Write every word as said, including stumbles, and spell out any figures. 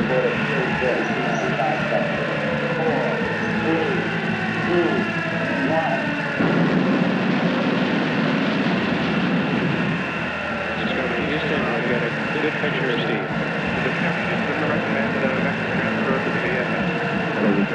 Discovery Houston, we've got a good picture of Steve.